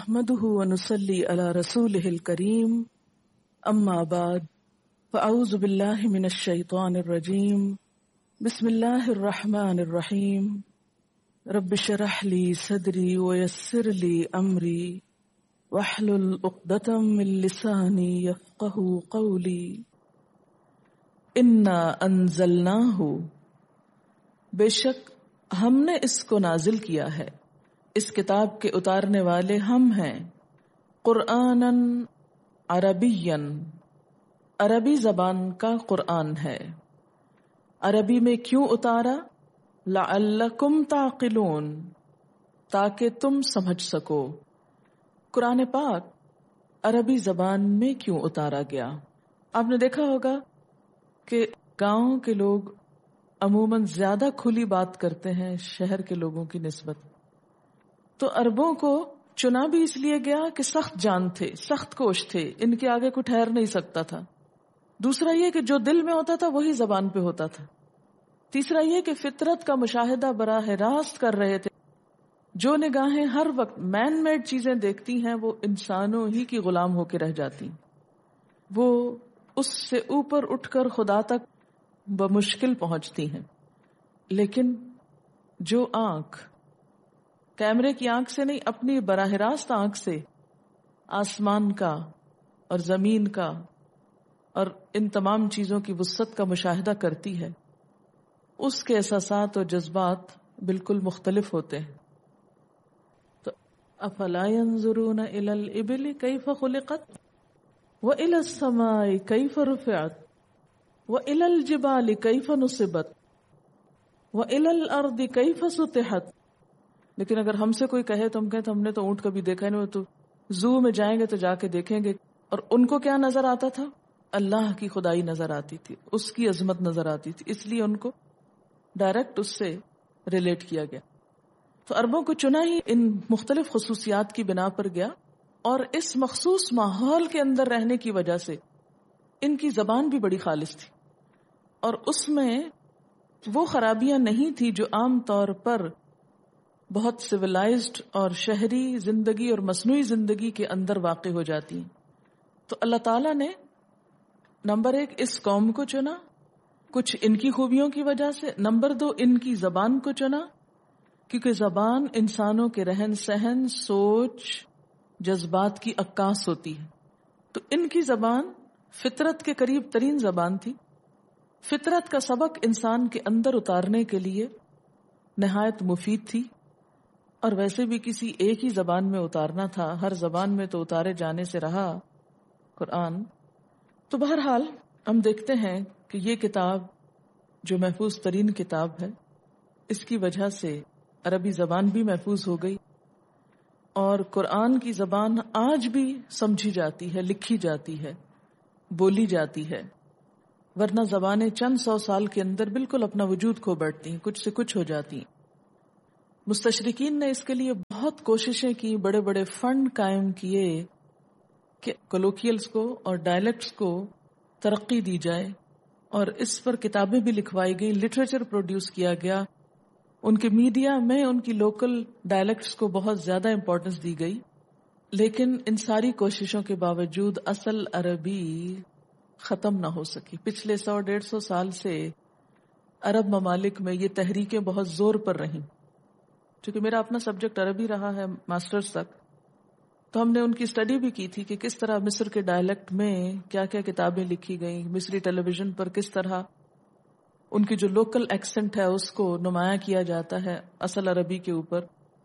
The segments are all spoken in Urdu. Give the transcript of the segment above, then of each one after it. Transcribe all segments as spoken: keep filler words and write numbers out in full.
نحمده ونصلي على رسوله الكريم أما بعد فأعوذ بالله من الشيطان الرجيم بسم الله الرحمن الرحيم رب اشرح لي صدري ويسر لي أمري واحلل عقدة من لساني يفقهوا قولي إنا أنزلناه بے شک ہم نے اس کو نازل کیا ہے، اس کتاب کے اتارنے والے ہم ہیں، قرآناً عربیاً، عربی زبان کا قرآن ہے۔ عربی میں کیوں اتارا؟ لعلکم تعقلون، تاکہ تم سمجھ سکو۔ قرآن پاک عربی زبان میں کیوں اتارا گیا؟ آپ نے دیکھا ہوگا کہ گاؤں کے لوگ عموماً زیادہ کھلی بات کرتے ہیں شہر کے لوگوں کی نسبت، تو عربوں کو چنا بھی اس لیے گیا کہ سخت جان تھے، سخت کوش تھے، ان کے آگے کوئی ٹھہر نہیں سکتا تھا۔ دوسرا یہ کہ جو دل میں ہوتا تھا وہی زبان پہ ہوتا تھا۔ تیسرا یہ کہ فطرت کا مشاہدہ براہ راست کر رہے تھے۔ جو نگاہیں ہر وقت مین میڈ چیزیں دیکھتی ہیں وہ انسانوں ہی کی غلام ہو کے رہ جاتی، وہ اس سے اوپر اٹھ کر خدا تک بمشکل پہنچتی ہیں۔ لیکن جو آنکھ کیمرے کی آنکھ سے نہیں، اپنی براہ راست آنکھ سے آسمان کا اور زمین کا اور ان تمام چیزوں کی وسعت کا مشاہدہ کرتی ہے، اس کے احساسات اور جذبات بالکل مختلف ہوتے ہیں۔ تو افلا ينظرون الى الابل كيف خلقت والى السماء كيف رفعت والى الجبال كيف نصبت والى الارض كيف سطحت۔ لیکن اگر ہم سے کوئی کہے تو ہم کہیں تو ہم نے تو اونٹ کبھی دیکھا نہیں، تو زو میں جائیں گے تو جا کے دیکھیں گے۔ اور ان کو کیا نظر آتا تھا؟ اللہ کی خدائی نظر آتی تھی، اس کی عظمت نظر آتی تھی، اس لیے ان کو ڈائریکٹ اس سے ریلیٹ کیا گیا۔ تو عربوں کو چنا ہی ان مختلف خصوصیات کی بنا پر گیا، اور اس مخصوص ماحول کے اندر رہنے کی وجہ سے ان کی زبان بھی بڑی خالص تھی، اور اس میں وہ خرابیاں نہیں تھی جو عام طور پر بہت سویلائزڈ اور شہری زندگی اور مصنوعی زندگی کے اندر واقع ہو جاتی ہیں۔ تو اللہ تعالیٰ نے نمبر ایک اس قوم کو چنا کچھ ان کی خوبیوں کی وجہ سے، نمبر دو ان کی زبان کو چنا کیونکہ زبان انسانوں کے رہن سہن، سوچ، جذبات کی عکاس ہوتی ہے۔ تو ان کی زبان فطرت کے قریب ترین زبان تھی، فطرت کا سبق انسان کے اندر اتارنے کے لیے نہایت مفید تھی، اور ویسے بھی کسی ایک ہی زبان میں اتارنا تھا، ہر زبان میں تو اتارے جانے سے رہا قرآن۔ تو بہرحال ہم دیکھتے ہیں کہ یہ کتاب جو محفوظ ترین کتاب ہے، اس کی وجہ سے عربی زبان بھی محفوظ ہو گئی، اور قرآن کی زبان آج بھی سمجھی جاتی ہے، لکھی جاتی ہے، بولی جاتی ہے، ورنہ زبانیں چند سو سال کے اندر بالکل اپنا وجود کھو بیٹھتی ہیں، کچھ سے کچھ ہو جاتی ہیں۔ مستشرقین نے اس کے لیے بہت کوششیں کی، بڑے بڑے فنڈ قائم کیے کہ کولوکیلز کو اور ڈائلیکٹس کو ترقی دی جائے، اور اس پر کتابیں بھی لکھوائی گئی، لٹریچر پروڈیوس کیا گیا، ان کے میڈیا میں ان کی لوکل ڈائلیکٹس کو بہت زیادہ امپورٹنس دی گئی۔ لیکن ان ساری کوششوں کے باوجود اصل عربی ختم نہ ہو سکی۔ پچھلے سو ڈیڑھ سو سال سے عرب ممالک میں یہ تحریکیں بہت زور پر رہیں۔ چونکہ میرا اپنا سبجیکٹ عربی رہا ہے ماسٹرز تک، تو ہم نے ان کی اسٹڈی بھی کی تھی کہ کس طرح مصر کے ڈائلیکٹ میں کیا کیا کتابیں لکھی گئیں، مصری ٹیلی ویژن پر کس طرح ان کی جو لوکل ایکسنٹ ہے اس کو نمایاں کیا جاتا ہے اصل عربی کے اوپر۔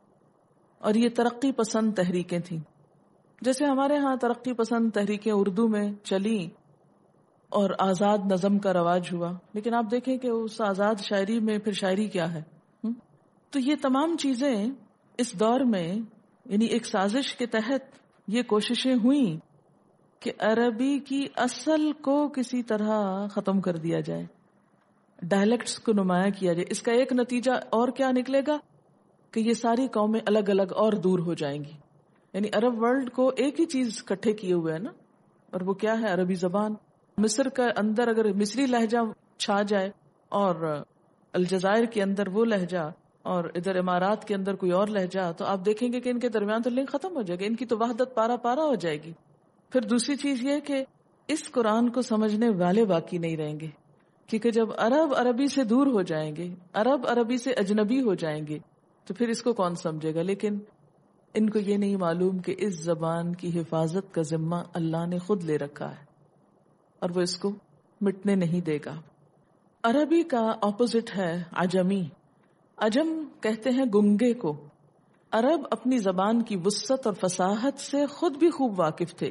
اور یہ ترقی پسند تحریکیں تھیں، جیسے ہمارے ہاں ترقی پسند تحریکیں اردو میں چلیں اور آزاد نظم کا رواج ہوا، لیکن آپ دیکھیں کہ اس آزاد شاعری میں پھر شاعری کیا ہے۔ تو یہ تمام چیزیں اس دور میں، یعنی ایک سازش کے تحت یہ کوششیں ہوئیں کہ عربی کی اصل کو کسی طرح ختم کر دیا جائے، ڈائلیکٹس کو نمایاں کیا جائے۔ اس کا ایک نتیجہ اور کیا نکلے گا کہ یہ ساری قومیں الگ الگ اور دور ہو جائیں گی۔ یعنی عرب ورلڈ کو ایک ہی چیز اکٹھے کیے ہوئے ہے نا، اور وہ کیا ہے؟ عربی زبان۔ مصر کا اندر اگر مصری لہجہ چھا جائے اور الجزائر کے اندر وہ لہجہ اور ادھر امارات کے اندر کوئی اور لہجہ، تو آپ دیکھیں گے کہ ان کے درمیان تو لنک ختم ہو جائے گا، ان کی تو وحدت پارا پارا ہو جائے گی. پھر دوسری چیز یہ کہ اس قرآن کو سمجھنے والے باقی نہیں رہیں گے، کیونکہ جب عرب عربی سے دور ہو جائیں گے، عرب عربی سے اجنبی ہو جائیں گے، تو پھر اس کو کون سمجھے گا. لیکن ان کو یہ نہیں معلوم کہ اس زبان کی حفاظت کا ذمہ اللہ نے خود لے رکھا ہے اور وہ اس کو مٹنے نہیں دے گا. عربی کا اپوزٹ ہے عجمی. عجم کہتے ہیں گنگے کو. عرب اپنی زبان کی وسعت اور فصاحت سے خود بھی خوب واقف تھے.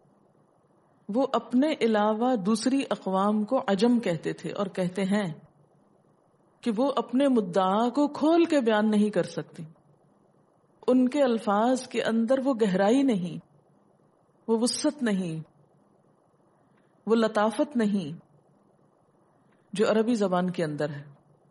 وہ اپنے علاوہ دوسری اقوام کو عجم کہتے تھے اور کہتے ہیں کہ وہ اپنے مدعا کو کھول کے بیان نہیں کر سکتے. ان کے الفاظ کے اندر وہ گہرائی نہیں، وہ وسعت نہیں، وہ لطافت نہیں جو عربی زبان کے اندر ہے.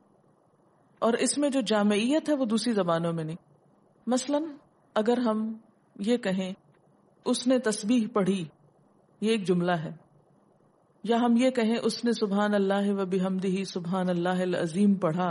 اور اس میں جو جامعیت ہے وہ دوسری زبانوں میں نہیں. مثلا اگر ہم یہ کہیں اس نے تسبیح پڑھی، یہ ایک جملہ ہے، یا ہم یہ کہیں اس نے سبحان اللہ و بحمدہ سبحان اللہ العظیم پڑھا،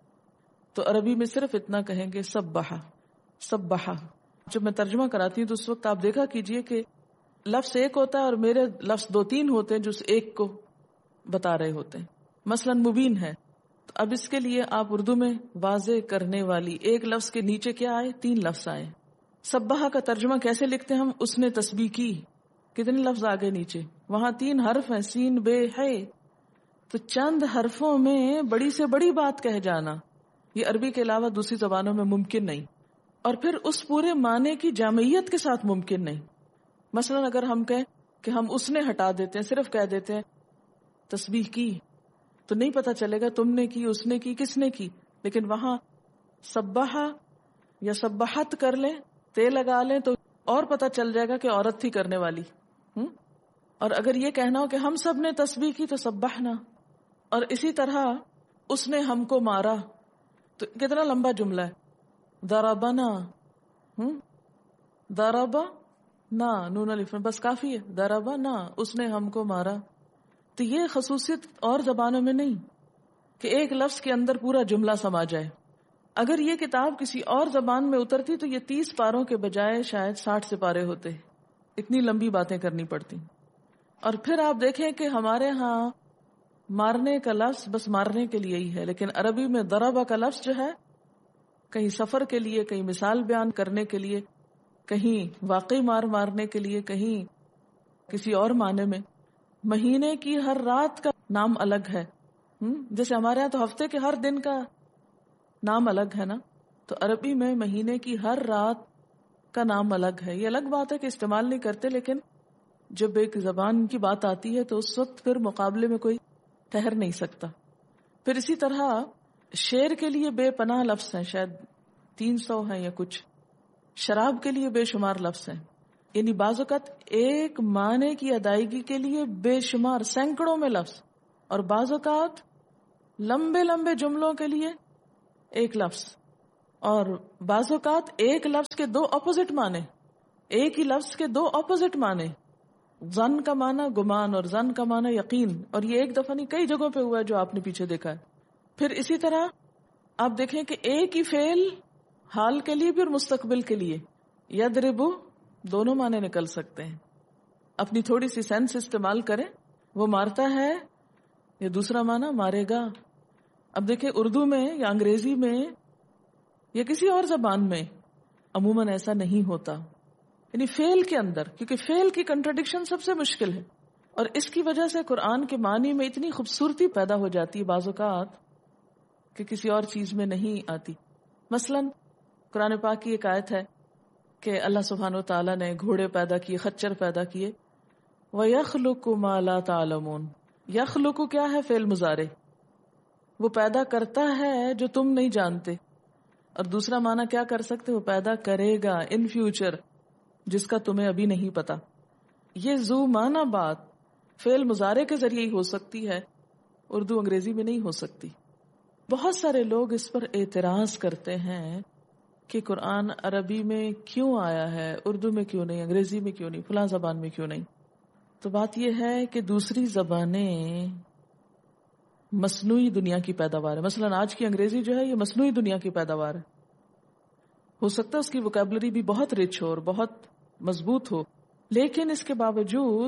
تو عربی میں صرف اتنا کہیں گے سبحا سبحا. جب میں ترجمہ کراتی ہوں تو اس وقت آپ دیکھا کیجئے کہ لفظ ایک ہوتا ہے اور میرے لفظ دو تین ہوتے ہیں جو اس ایک کو بتا رہے ہوتے ہیں. مثلا مبین ہے، تو اب اس کے لیے آپ اردو میں واضح کرنے والی ایک لفظ کے نیچے کیا آئے؟ تین لفظ آئے. سبحا کا ترجمہ کیسے لکھتے ہیں ہم؟ اس نے تسبیح کی. کتنے لفظ آگے نیچے؟ وہاں تین حرف ہیں، سین بے ہے. تو چند حرفوں میں بڑی سے بڑی بات کہہ جانا یہ عربی کے علاوہ دوسری زبانوں میں ممکن نہیں، اور پھر اس پورے معنی کی جامعیت کے ساتھ ممکن نہیں. مثلا اگر ہم کہیں کہ ہم اس نے ہٹا دیتے ہیں، صرف کہہ دیتے ہیں تسبیح کی، تو نہیں پتا چلے گا تم نے کی، اس نے کی، کس نے کی. لیکن وہاں سبحا یا سبحت کر لیں، تے لگا لیں، تو اور پتا چل جائے گا کہ عورت تھی کرنے والی. ہم؟ اور اگر یہ کہنا ہو کہ ہم سب نے تسبیح کی تو سبحنا. اور اسی طرح اس نے ہم کو مارا، تو کتنا لمبا جملہ ہے. ضربنا، ہم ضربا نا، نون الف بس کافی ہے. ضربنا، اس نے ہم کو مارا. تو یہ خصوصیت اور زبانوں میں نہیں کہ ایک لفظ کے اندر پورا جملہ سما جائے. اگر یہ کتاب کسی اور زبان میں اترتی تو یہ تیس پاروں کے بجائے شاید ساٹھ سپارے ہوتے. اتنی لمبی باتیں کرنی پڑتی. اور پھر آپ دیکھیں کہ ہمارے ہاں مارنے کا لفظ بس مارنے کے لیے ہی ہے، لیکن عربی میں ضربہ کا لفظ جو ہے کہیں سفر کے لیے، کہیں مثال بیان کرنے کے لیے، کہیں واقعی مار مارنے کے لیے، کہیں کسی اور معنی میں. مہینے کی ہر رات کا نام الگ ہے. جیسے ہمارے یہاں تو ہفتے کے ہر دن کا نام الگ ہے نا، تو عربی میں مہینے کی ہر رات کا نام الگ ہے. یہ الگ بات ہے کہ استعمال نہیں کرتے، لیکن جب ایک زبان کی بات آتی ہے تو اس وقت پھر مقابلے میں کوئی ٹھہر نہیں سکتا. پھر اسی طرح شعر کے لیے بے پناہ لفظ ہیں، شاید تین سو ہیں یا کچھ. شراب کے لیے بے شمار لفظ ہیں. یعنی بعض اوقات ایک معنی کی ادائیگی کے لیے بے شمار سینکڑوں میں لفظ، اور بعض اوقات لمبے لمبے جملوں کے لیے ایک لفظ، اور بعض اوقات ایک لفظ کے دو اپوزٹ معنی، ایک ہی لفظ کے دو اپوزٹ معنی. ظن کا معنی گمان اور ظن کا معنی یقین، اور یہ ایک دفعہ نہیں کئی جگہوں پہ ہوا ہے جو آپ نے پیچھے دیکھا ہے. پھر اسی طرح آپ دیکھیں کہ ایک ہی فعل حال کے لیے بھی اور مستقبل کے لیے، یضربو، دونوں معنی نکل سکتے ہیں. اپنی تھوڑی سی سینس استعمال کریں. وہ مارتا ہے یا دوسرا معنی مارے گا. اب دیکھیں اردو میں یا انگریزی میں یا کسی اور زبان میں عموماً ایسا نہیں ہوتا، یعنی فعل کے اندر، کیونکہ فعل کی کنٹرڈکشن سب سے مشکل ہے. اور اس کی وجہ سے قرآن کے معنی میں اتنی خوبصورتی پیدا ہو جاتی ہے بعض اوقات کہ کسی اور چیز میں نہیں آتی. مثلا قرآن پاک کی ایک آیت ہے کہ اللہ سبحانہ و تعالیٰ نے گھوڑے پیدا کیے، خچر پیدا کیے. وَيَخْلُقُ مَا لَا تَعْلَمُونَ. یخلق کیا ہے؟ فعل مضارع. وہ پیدا کرتا ہے جو تم نہیں جانتے. اور دوسرا معنی کیا کر سکتے؟ وہ پیدا کرے گا ان فیوچر، جس کا تمہیں ابھی نہیں پتا. یہ ذو معنی بات فعل مضارع کے ذریعے ہی ہو سکتی ہے، اردو انگریزی میں نہیں ہو سکتی. بہت سارے لوگ اس پر اعتراض کرتے ہیں کہ قرآن عربی میں کیوں آیا ہے، اردو میں کیوں نہیں، انگریزی میں کیوں نہیں، فلاں زبان میں کیوں نہیں. تو بات یہ ہے کہ دوسری زبانیں مصنوعی دنیا کی پیداوار ہے. مثلا آج کی انگریزی جو ہے یہ مصنوعی دنیا کی پیداوار ہے. ہو سکتا ہے اس کی ووکیبلری بھی بہت رچ ہو اور بہت مضبوط ہو، لیکن اس کے باوجود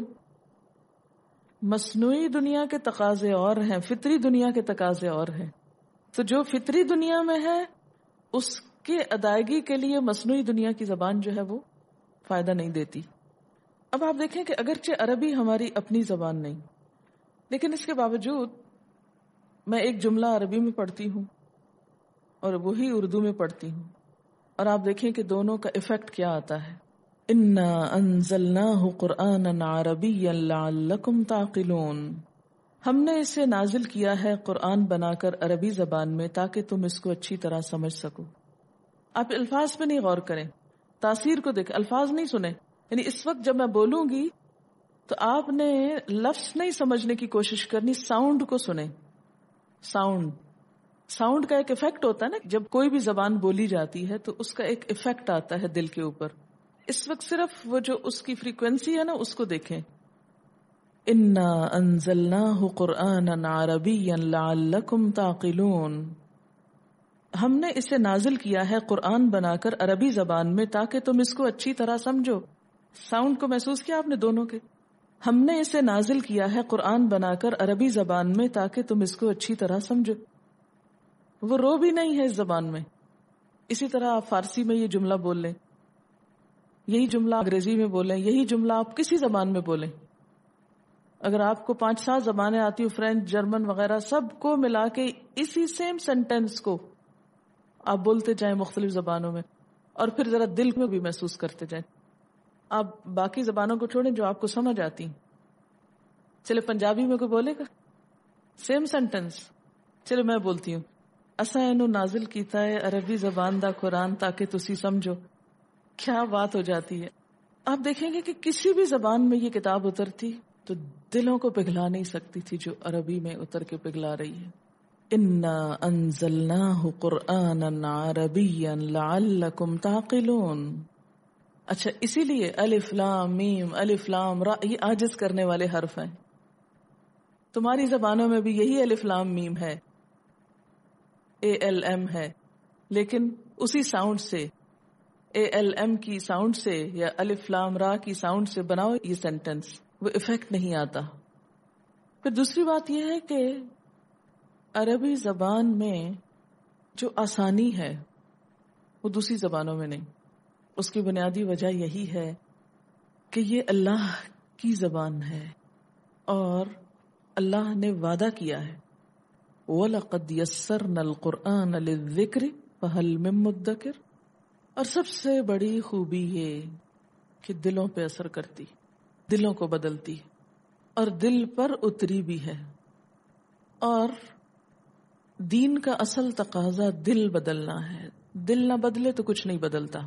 مصنوعی دنیا کے تقاضے اور ہیں، فطری دنیا کے تقاضے اور ہیں. تو جو فطری دنیا میں ہے اس کے ادائیگی کے لیے مصنوعی دنیا کی زبان جو ہے وہ فائدہ نہیں دیتی. اب آپ دیکھیں کہ اگرچہ عربی ہماری اپنی زبان نہیں، لیکن اس کے باوجود میں ایک جملہ عربی میں پڑھتی ہوں اور وہی اردو میں پڑھتی ہوں، اور آپ دیکھیں کہ دونوں کا ایفیکٹ کیا آتا ہے. انا انزلناہ قرآنا عربیا لعلکم تعقلون، ہم نے اسے نازل کیا ہے قرآن بنا کر عربی زبان میں تاکہ تم اس کو اچھی طرح سمجھ سکو. آپ الفاظ پہ نہیں غور کریں، تاثیر کو دیکھیں، الفاظ نہیں سنیں. یعنی اس وقت جب میں بولوں گی تو آپ نے لفظ نہیں سمجھنے کی کوشش کرنی، ساؤنڈ کو سنیں. ساؤنڈ ساؤنڈ کا ایک ایفیکٹ ہوتا ہے نا، جب کوئی بھی زبان بولی جاتی ہے تو اس کا ایک ایفیکٹ آتا ہے دل کے اوپر. اس وقت صرف وہ جو اس کی فریکوینسی ہے نا اس کو دیکھیں. انا انزلناہ قرآنا عربیا لعلکم تعقلون، ہم نے اسے نازل کیا ہے قرآن بنا کر عربی زبان میں تاکہ تم اس کو اچھی طرح سمجھو. ساؤنڈ کو محسوس کیا آپ نے دونوں کے؟ ہم نے اسے نازل کیا ہے قرآن بنا کر عربی زبان میں تاکہ تم اس کو اچھی طرح سمجھو. وہ رو بھی نہیں ہے اس زبان میں. اسی طرح آپ فارسی میں یہ جملہ بول لیں، یہی جملہ انگریزی میں بولیں، یہی جملہ آپ کسی زبان میں بولیں. اگر آپ کو پانچ سات زبانیں آتی ہوں، فرینچ، جرمن وغیرہ، سب کو ملا کے اسی سیم سینٹینس کو آپ بولتے جائیں مختلف زبانوں میں، اور پھر ذرا دل میں بھی محسوس کرتے جائیں. آپ باقی زبانوں کو چھوڑیں جو آپ کو سمجھ آتی ہیں. چلے پنجابی میں کوئی بولے گا سیم سینٹینس؟ چلو میں بولتی ہوں، اساں اینو نازل کیتا ہے عربی زبان دا قرآن تاکہ تسی سمجھو. کیا بات ہو جاتی ہے. آپ دیکھیں گے کہ کسی بھی زبان میں یہ کتاب اترتی تو دلوں کو پگھلا نہیں سکتی تھی جو عربی میں اتر کے پگھلا رہی ہے. انا انزلناہ قرآنا عربیا لعلکم تعقلون. اچھا، اسی لیے الف لام میم، الف لام را یہ عاجز کرنے والے حرف ہیں. تمہاری زبانوں میں بھی یہی الف لام میم ہے، اے ایل ایم ہے، لیکن اسی ساؤنڈ سے، اے ایل ایم کی ساؤنڈ سے یا الف لام را کی ساؤنڈ سے بناؤ یہ سینٹینس، وہ ایفیکٹ نہیں آتا. پھر دوسری بات یہ ہے کہ عربی زبان میں جو آسانی ہے وہ دوسری زبانوں میں نہیں. اس کی بنیادی وجہ یہی ہے کہ یہ اللہ کی زبان ہے اور اللہ نے وعدہ کیا ہے وَلَقَدْ يَسَّرْنَا الْقُرْآنَ لِلذِّكْرِ فَهَلْ مِن مُدَّكِرٍ. اور سب سے بڑی خوبی یہ کہ دلوں پہ اثر کرتی، دلوں کو بدلتی، اور دل پر اتری بھی ہے. اور دین کا اصل تقاضا دل بدلنا ہے. دل نہ بدلے تو کچھ نہیں بدلتا.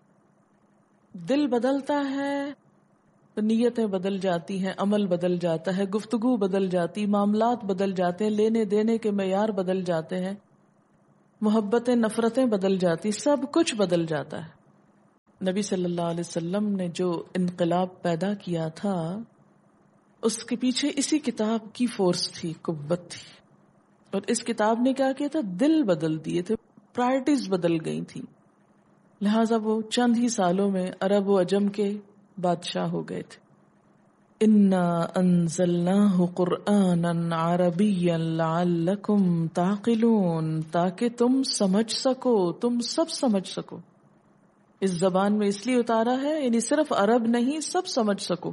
دل بدلتا ہے تو نیتیں بدل جاتی ہیں، عمل بدل جاتا ہے، گفتگو بدل جاتی، معاملات بدل جاتے ہیں، لینے دینے کے معیار بدل جاتے ہیں، محبتیں نفرتیں بدل جاتی، سب کچھ بدل جاتا ہے. نبی صلی اللہ علیہ وسلم نے جو انقلاب پیدا کیا تھا اس کے پیچھے اسی کتاب کی فورس تھی، قوت تھی. اور اس کتاب نے کیا کیا تھا؟ دل بدل دیے تھے، پرائرٹیز بدل گئی تھی. لہٰذا وہ چند ہی سالوں میں عرب و عجم کے بادشاہ ہو گئے تھے. انا انزلناہ قرآنا عربیا لعلکم تعقلون، تاکہ تم سمجھ سکو، تم سب سمجھ سکو. اس زبان میں اس لیے اتارا ہے یعنی صرف عرب نہیں، سب سمجھ سکو.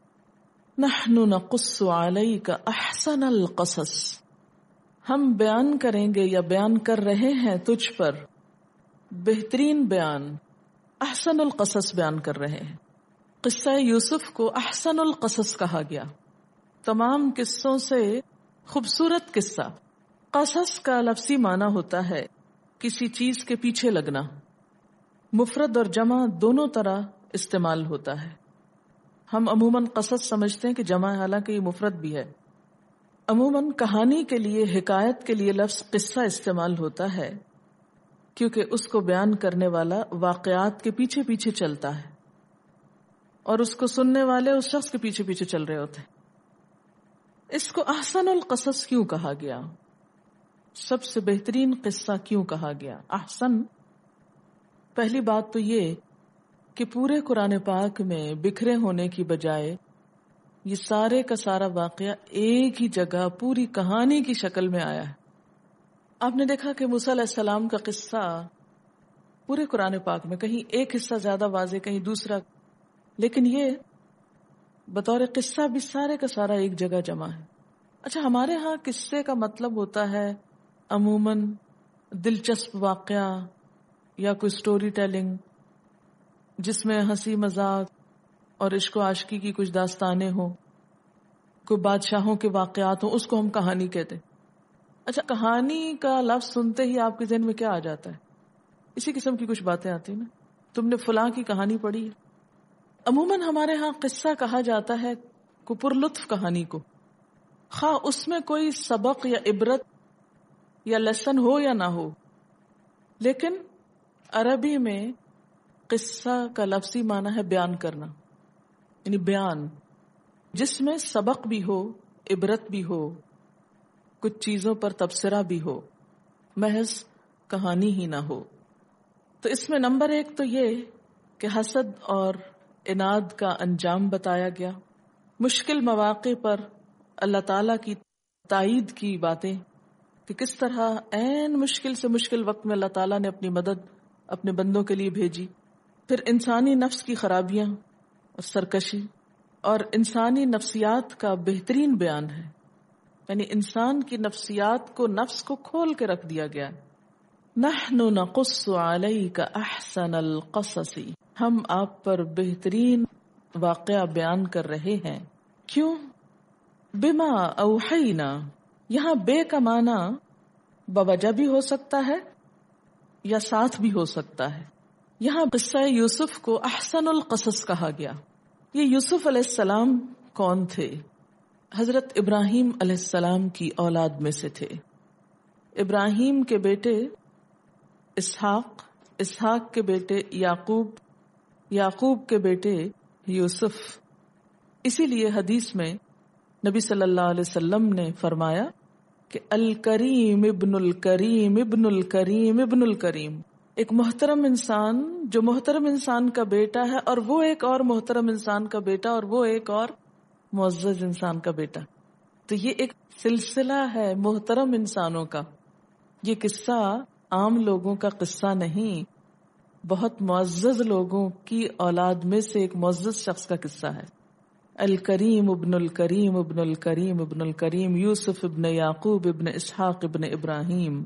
نحن نقص علیک احسن القصص، ہم بیان کریں گے یا بیان کر رہے ہیں تجھ پر بہترین بیان، احسن القصص بیان کر رہے ہیں. قصہ یوسف کو احسن القصص کہا گیا، تمام قصوں سے خوبصورت قصہ. قصص کا لفظی معنی ہوتا ہے کسی چیز کے پیچھے لگنا. مفرد اور جمع دونوں طرح استعمال ہوتا ہے. ہم عموماً قصص سمجھتے ہیں کہ جمع ہے، حالانکہ یہ مفرد بھی ہے. عموماً کہانی کے لیے، حکایت کے لیے لفظ قصہ استعمال ہوتا ہے کیونکہ اس کو بیان کرنے والا واقعات کے پیچھے پیچھے چلتا ہے اور اس کو سننے والے اس شخص کے پیچھے پیچھے چل رہے ہوتے ہیں. اس کو احسن القصص کیوں کہا گیا؟ سب سے بہترین قصہ کیوں کہا گیا احسن؟ پہلی بات تو یہ کہ پورے قرآن پاک میں بکھرے ہونے کی بجائے یہ سارے کا سارا واقعہ ایک ہی جگہ پوری کہانی کی شکل میں آیا ہے. آپ نے دیکھا کہ موسیٰ علیہ السلام کا قصہ پورے قرآن پاک میں کہیں ایک حصہ زیادہ واضح، کہیں دوسرا، لیکن یہ بطور قصہ بھی سارے کا سارا ایک جگہ جمع ہے. اچھا، ہمارے ہاں قصے کا مطلب ہوتا ہے عموماً دلچسپ واقعہ یا کوئی سٹوری ٹیلنگ جس میں ہنسی مذاق اور عشق و عاشقی کی کچھ داستانیں ہوں، کوئی بادشاہوں کے واقعات ہوں، اس کو ہم کہانی کہتے ہیں. اچھا، کہانی کا لفظ سنتے ہی آپ کے ذہن میں کیا آ جاتا ہے؟ اسی قسم کی کچھ باتیں آتی ہیں نا، تم نے فلاں کی کہانی پڑھی ہے. عموماً ہمارے ہاں قصہ کہا جاتا ہے کو پر لطف کہانی کو، خواہ اس میں کوئی سبق یا عبرت یا لیسن ہو یا نہ ہو. لیکن عربی میں قصہ کا لفظی معنی ہے بیان کرنا، یعنی بیان جس میں سبق بھی ہو، عبرت بھی ہو، کچھ چیزوں پر تبصرہ بھی ہو، محض کہانی ہی نہ ہو. تو اس میں نمبر ایک تو یہ کہ حسد اور اناد کا انجام بتایا گیا، مشکل مواقع پر اللہ تعالی کی تائید کی باتیں کہ کس طرح عین مشکل سے مشکل وقت میں اللہ تعالیٰ نے اپنی مدد اپنے بندوں کے لیے بھیجی. پھر انسانی نفس کی خرابیاں اور سرکشی اور انسانی نفسیات کا بہترین بیان ہے، یعنی انسان کی نفسیات کو نفس کو کھول کے رکھ دیا گیا. نحن نقص علیک احسن القصص، ہم آپ پر بہترین واقعہ بیان کر رہے ہیں. کیوں؟ بما اوحینا، یہاں بے کا معنی بوجہ بھی ہو سکتا ہے یا ساتھ بھی ہو سکتا ہے. یہاں قصہ یوسف کو احسن القصص کہا گیا. یہ یوسف علیہ السلام کون تھے؟ حضرت ابراہیم علیہ السلام کی اولاد میں سے تھے. ابراہیم کے بیٹے اسحاق، اسحاق کے بیٹے یعقوب، یعقوب کے بیٹے یوسف. اسی لیے حدیث میں نبی صلی اللہ علیہ وسلم نے فرمایا کہ الکریم ابن الکریم ابن الکریم ابن الکریم، ایک محترم انسان جو محترم انسان کا بیٹا ہے اور وہ ایک اور محترم انسان کا بیٹا اور وہ ایک اور معزز انسان کا بیٹا. تو یہ ایک سلسلہ ہے محترم انسانوں کا. یہ قصہ عام لوگوں کا قصہ نہیں، بہت معزز لوگوں کی اولاد میں سے ایک معزز شخص کا قصہ ہے. الکریم ابن الکریم ابن الکریم ابن الکریم یوسف ابن یعقوب ابن اسحاق ابن ابراہیم.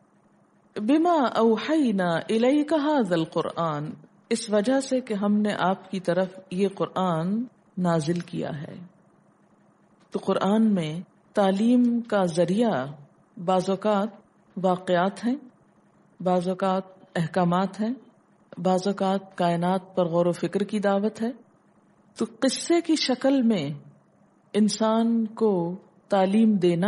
بما اوحینا الیک ھذا القرآن، اس وجہ سے کہ ہم نے آپ کی طرف یہ قرآن نازل کیا ہے. تو قرآن میں تعلیم کا ذریعہ بعض اوقات واقعات ہیں، بعض اوقات احکامات ہیں، بعض اوقات کائنات پر غور و فکر کی دعوت ہے. تو قصے کی شکل میں انسان کو تعلیم دینا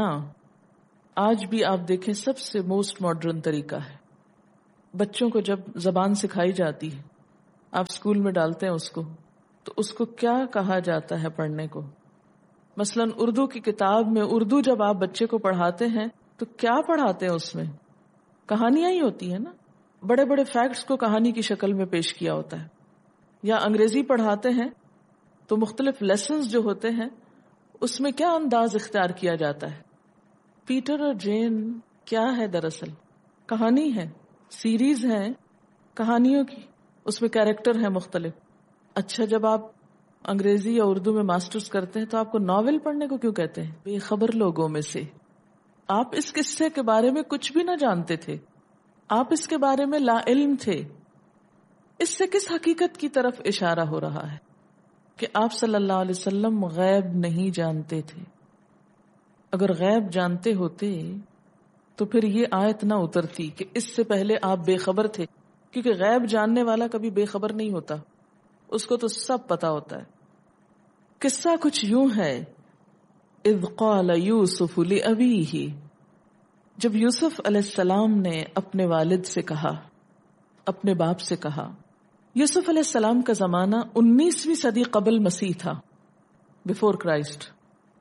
آج بھی آپ دیکھیں سب سے موسٹ ماڈرن طریقہ ہے. بچوں کو جب زبان سکھائی جاتی ہے، آپ اسکول میں ڈالتے ہیں اس کو، تو اس کو کیا کہا جاتا ہے پڑھنے کو؟ مثلاً اردو کی کتاب میں اردو جب آپ بچے کو پڑھاتے ہیں تو کیا پڑھاتے ہیں؟ اس میں کہانیاں ہی ہوتی ہیں نا، بڑے بڑے فیکٹس کو کہانی کی شکل میں پیش کیا ہوتا ہے. یا انگریزی پڑھاتے ہیں تو مختلف لیسنز جو ہوتے ہیں اس میں کیا انداز اختیار کیا جاتا ہے؟ پیٹر اور جین کیا ہے؟ دراصل کہانی ہے، سیریز ہے کہانیوں کی، اس میں کیریکٹر ہیں مختلف. اچھا، جب آپ انگریزی یا اردو میں ماسٹرز کرتے ہیں تو آپ کو ناول پڑھنے کو کیوں کہتے ہیں؟ بے خبر لوگوں میں سے آپ اس قصے کے بارے میں کچھ بھی نہ جانتے تھے، آپ اس کے بارے میں لا علم تھے. اس سے کس حقیقت کی طرف اشارہ ہو رہا ہے؟ کہ آپ صلی اللہ علیہ وسلم غیب نہیں جانتے تھے. اگر غیب جانتے ہوتے تو پھر یہ آیت نہ اترتی کہ اس سے پہلے آپ بے خبر تھے، کیونکہ غیب جاننے والا کبھی بے خبر نہیں ہوتا، اس کو تو سب پتا ہوتا ہے. قصہ کچھ یوں ہے، اذ قال یوسف لأبیہ، جب یوسف علیہ السلام نے اپنے والد سے کہا، اپنے باپ سے کہا. یوسف علیہ السلام کا زمانہ انیسویں صدی قبل مسیح تھا، بفور کرائسٹ.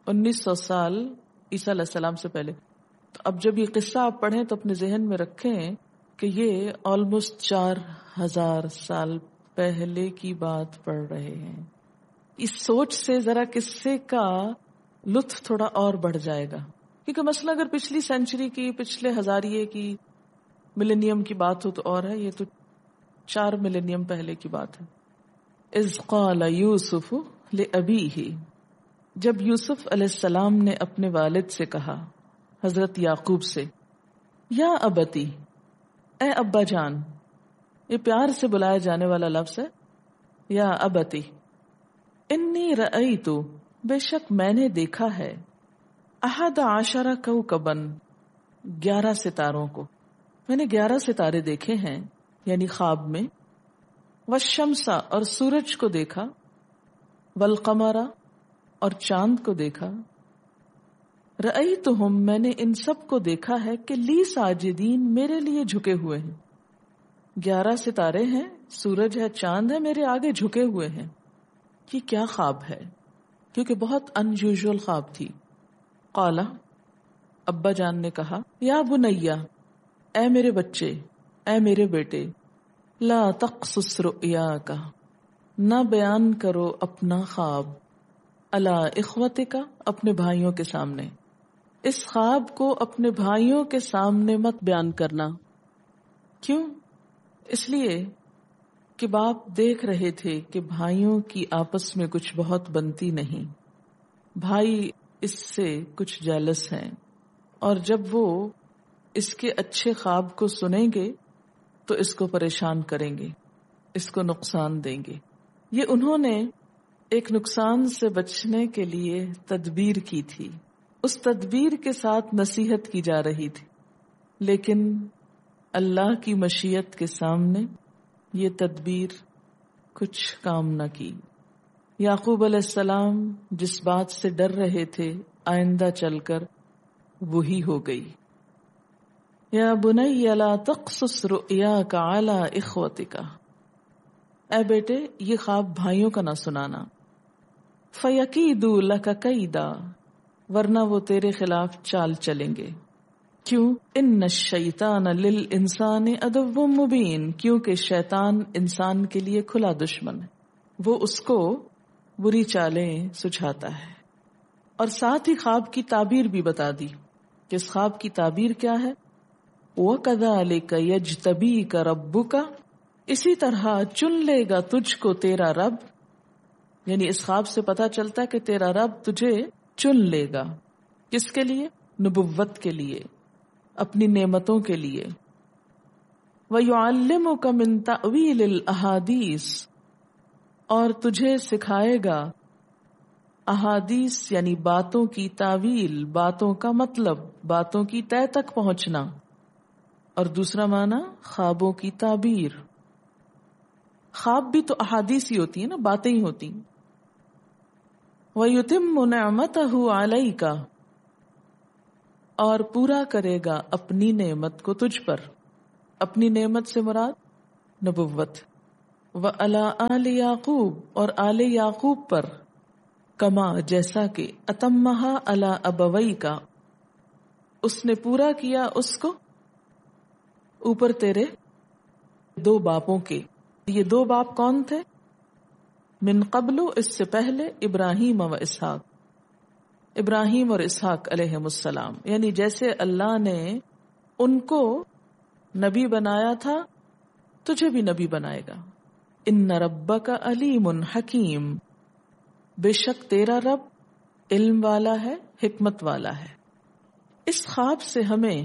انیس سو سال عیسیٰ علیہ السلام سے پہلے. تو اب جب یہ قصہ آپ پڑھیں تو اپنے ذہن میں رکھیں کہ یہ آلموسٹ چار ہزار سال پہلے کی بات پڑھ رہے ہیں. اس سوچ سے ذرا قصے کا لطف تھوڑا اور بڑھ جائے گا، کیونکہ مثلا اگر پچھلی سینچری کی، پچھلے ہزاریے کی، ملینیم کی بات ہو تو اور ہے، یہ تو چار ملینیم پہلے کی بات ہے. اذ قال یوسف لأبیہ، جب یوسف علیہ السلام نے اپنے والد سے کہا، حضرت یعقوب سے، یا ابتی، اے ابا جان. یہ پیار سے بلایا جانے والا لفظ ہے، یا ابتی. انی رأیت، بے شک میں نے دیکھا ہے، احد عشر کوکبا، گیارہ ستاروں کو. میں نے گیارہ ستارے دیکھے ہیں، یعنی خواب میں. والشمس، اور سورج کو دیکھا. والقمر، اور چاند کو دیکھا. رأیتہم، میں نے ان سب کو دیکھا ہے کہ لی ساجدین، میرے لیے جھکے ہوئے ہیں. گیارہ ستارے ہیں، سورج ہے، چاند ہے، میرے آگے جھکے ہوئے ہیں. یہ کیا خواب ہے؟ کیونکہ بہت انیوژل خواب تھی. قال، ابا جان نے کہا، یا بنیا، اے میرے بچے، اے میرے بیٹے، لا تقصص رؤیاک، نہ بیان کرو اپنا خواب، علی اخوتک، اپنے بھائیوں کے سامنے. اس خواب کو اپنے بھائیوں کے سامنے مت بیان کرنا. کیوں؟ اس لیے کہ باپ دیکھ رہے تھے کہ بھائیوں کی آپس میں کچھ بہت بنتی نہیں. بھائی اس سے کچھ جیلس ہیں، اور جب وہ اس کے اچھے خواب کو سنیں گے تو اس کو پریشان کریں گے، اس کو نقصان دیں گے. یہ انہوں نے ایک نقصان سے بچنے کے لیے تدبیر کی تھی. اس تدبیر کے ساتھ نصیحت کی جا رہی تھی، لیکن اللہ کی مشیت کے سامنے یہ تدبیر کچھ کام نہ کی. یعقوب علیہ السلام جس بات سے ڈر رہے تھے آئندہ چل کر وہی ہو گئی. یا بنی لا تقصص رؤیاک علی اخوتک، اے بیٹے یہ خواب بھائیوں کا نہ سنانا. فیکیدوا لک کیدا، ورنہ وہ تیرے خلاف چال چلیں گے. کیوں؟ ان الشیطان للانسان عدو مبین، کیونکہ شیطان انسان کے لیے کھلا دشمن ہے، وہ اس کو بری چالیں سجھاتا ہے. اور ساتھ ہی خواب کی تعبیر بھی بتا دی کہ اس خواب کی تعبیر کیا ہے. وَكَذَلِكَ يَجْتَبِيكَ رَبُّكَ، اسی طرح چن لے گا تجھ کو تیرا رب. یعنی اس خواب سے پتہ چلتا ہے کہ تیرا رب تجھے چن لے گا. کس کے لیے؟ نبوت کے لیے، اپنی نعمتوں کے لیے. وَيُعَلِّمُكَ مِن تَأْوِيلِ الْأَحَادِيثِ، اور تجھے سکھائے گا احادیث یعنی باتوں کی تعویل، باتوں کا مطلب، باتوں کی تہ تک پہنچنا. اور دوسرا معنی خوابوں کی تعبیر. خواب بھی تو احادیث ہی ہوتی ہیں نا، باتیں ہی ہوتی ہیں. وَيُتِمُّ نِعْمَتَهُ عَلَيْكَ، اور پورا کرے گا اپنی نعمت کو تجھ پر. اپنی نعمت سے مراد نبوت. وَعَلَىٰ آلِ یعقوب، اور آل یعقوب پر. کما، جیسا کہ اتمہا علی ابویک، اس نے پورا کیا اس کو اوپر تیرے دو باپوں کے. یہ دو باپ کون تھے؟ من قبل، اس سے پہلے، ابراہیم و اسحاق، ابراہیم اور اسحاق علیہم السلام. یعنی جیسے اللہ نے ان کو نبی بنایا تھا تجھے بھی نبی بنائے گا. ان ربک علیم حکیم، بے شک تیرا رب علم والا ہے، حکمت والا ہے. اس خواب سے ہمیں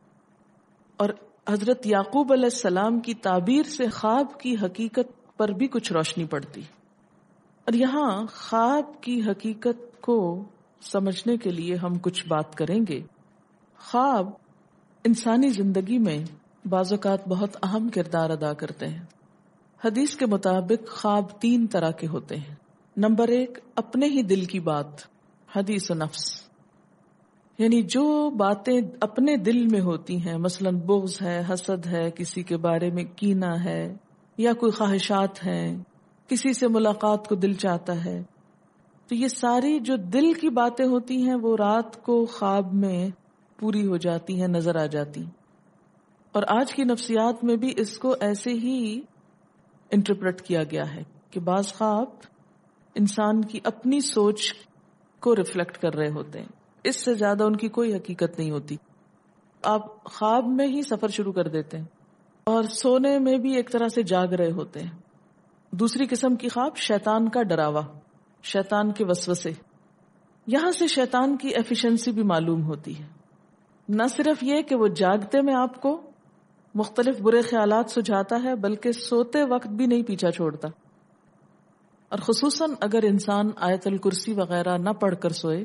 اور حضرت یعقوب علیہ السلام کی تعبیر سے خواب کی حقیقت پر بھی کچھ روشنی پڑتی. اور یہاں خواب کی حقیقت کو سمجھنے کے لیے ہم کچھ بات کریں گے. خواب انسانی زندگی میں بعض اوقات بہت اہم کردار ادا کرتے ہیں. حدیث کے مطابق خواب تین طرح کے ہوتے ہیں. نمبر ایک، اپنے ہی دل کی بات، حدیث و نفس، یعنی جو باتیں اپنے دل میں ہوتی ہیں، مثلا بغض ہے، حسد ہے، کسی کے بارے میں کینہ ہے، یا کوئی خواہشات ہیں، کسی سے ملاقات کو دل چاہتا ہے، تو یہ ساری جو دل کی باتیں ہوتی ہیں وہ رات کو خواب میں پوری ہو جاتی ہیں، نظر آ جاتی. اور آج کی نفسیات میں بھی اس کو ایسے ہی انٹرپریٹ کیا گیا ہے کہ بعض خواب انسان کی اپنی سوچ کو ریفلیکٹ کر رہے ہوتے ہیں، اس سے زیادہ ان کی کوئی حقیقت نہیں ہوتی. آپ خواب میں ہی سفر شروع کر دیتے ہیں اور سونے میں بھی ایک طرح سے جاگ رہے ہوتے ہیں. دوسری قسم کی خواب شیطان کا ڈراوا، شیطان کے وسوسے. یہاں سے شیطان کی ایفیشنسی بھی معلوم ہوتی ہے. نہ صرف یہ کہ وہ جاگتے میں آپ کو مختلف برے خیالات سجھاتا ہے، بلکہ سوتے وقت بھی نہیں پیچھا چھوڑتا. اور خصوصاً اگر انسان آیت الکرسی وغیرہ نہ پڑھ کر سوئے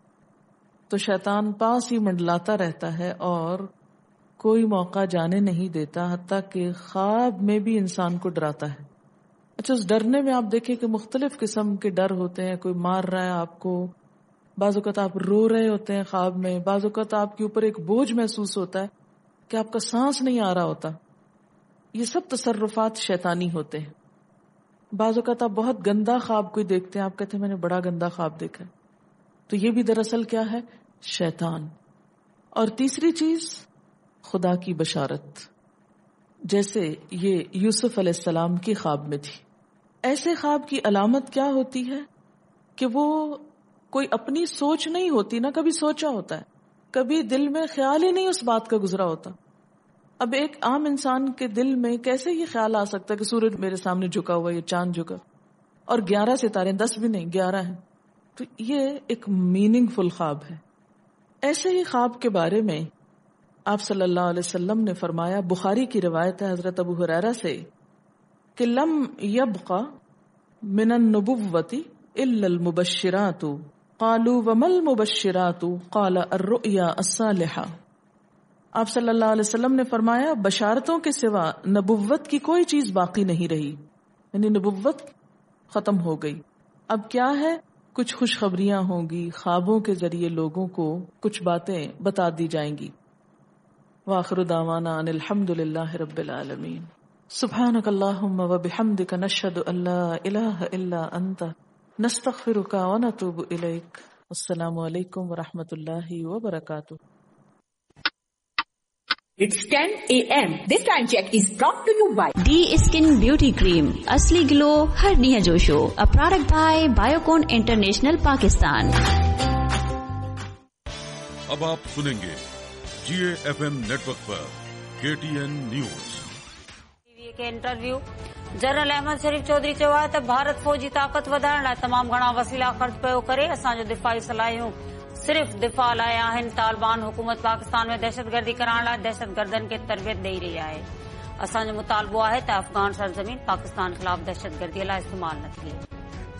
تو شیطان پاس ہی منڈلاتا رہتا ہے اور کوئی موقع جانے نہیں دیتا، حتیٰ کہ خواب میں بھی انسان کو ڈراتا ہے. اچھا، اس ڈرنے میں آپ دیکھیں کہ مختلف قسم کے ڈر ہوتے ہیں. کوئی مار رہا ہے آپ کو، بعض اوقات آپ رو رہے ہوتے ہیں خواب میں، بعض اوقات آپ کے اوپر ایک بوجھ محسوس ہوتا ہے کہ آپ کا سانس نہیں آ رہا ہوتا. یہ سب تصرفات شیطانی ہوتے ہیں. بعض اوقات آپ بہت گندا خواب کوئی دیکھتے ہیں، آپ کہتے ہیں میں نے بڑا گندا خواب دیکھا، تو یہ بھی دراصل کیا ہے؟ شیطان. اور تیسری چیز خدا کی بشارت، جیسے یہ یوسف علیہ السلام کی خواب میں تھی. ایسے خواب کی علامت کیا ہوتی ہے کہ وہ کوئی اپنی سوچ نہیں ہوتی، نہ کبھی سوچا ہوتا ہے، کبھی دل میں خیال ہی نہیں اس بات کا گزرا ہوتا. اب ایک عام انسان کے دل میں کیسے یہ خیال آ سکتا ہے کہ سورج میرے سامنے جھکا ہوا، یہ چاند جھکا، اور گیارہ ستارے، دس بھی نہیں گیارہ ہیں. تو یہ ایک میننگ فل خواب ہے. ایسے ہی خواب کے بارے میں آپ صلی اللہ علیہ وسلم نے فرمایا، بخاری کی روایت ہے حضرت ابو ہریرہ سے، کہ لم یبق من النبوۃ الا المبشرات قالوا وما المبشرات قال الرؤیا الصالحہ. آپ صلی اللہ علیہ وسلم نے فرمایا بشارتوں کے سوا نبوت کی کوئی چیز باقی نہیں رہی، یعنی نبوت ختم ہو گئی. اب کیا ہے؟ کچھ خوشخبریاں ہوں گی، خوابوں کے ذریعے لوگوں کو کچھ باتیں بتا دی جائیں گی. وآخر دعوانا ان الحمد للہ رب العالمین. سبحانک اللہم وبحمدک نشہد ان لا الہ الا انت نستغفرک ونتوب الیک. السلام علیکم ورحمۃ اللہ وبرکاتہ. It's ten a m This time check is brought to you by D Skin Beauty Cream. Asli glow har niya josho. A product by Biocon International Pakistan. اب آپ سنیں گے جی A F M net work پر کے ٹی این نیوز. کے انٹرویو جنرل احمد شریف چودھری چयो आहे त भारत फौजी ताक़त वधाइण लाइ तमामु घणा वसीला ख़र्च पियो करे. असांजो दिफ़ाई सलाहियूं सिर्फ़ दिफ़ा लाइ आहिनि. तालिबान हुकूमत पाकिस्तान में दहशतगर्दी कराइण लाइ दहशतगर्दनि खे तरबियत ॾेई रही आहे. असांजो मुतालबो आहे त अफ़गान सरज़मीन पाकिस्तान ख़िलाफ़ दहशतगर्दीअ लाइ इस्तेमालु न थिए.